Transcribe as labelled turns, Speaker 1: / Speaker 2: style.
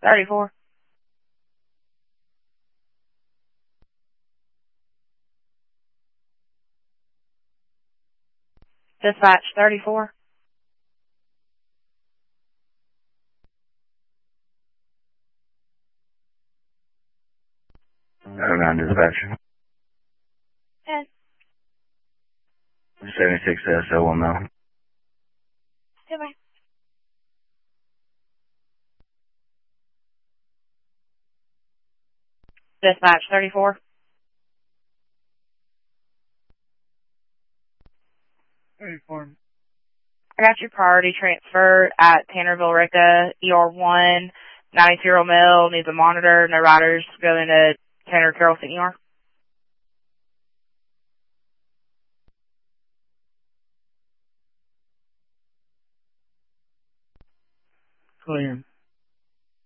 Speaker 1: 34. Dispatch 34.
Speaker 2: Around dispatch.
Speaker 1: 10.
Speaker 2: 76 SO1 now.
Speaker 1: Goodbye. Dispatch 34.
Speaker 3: 34.
Speaker 1: I got your priority transfer at Tannerville Ricka, ER1, 90 mil, needs a monitor, no riders, going to Tanner Carrollton ER.
Speaker 3: Clear.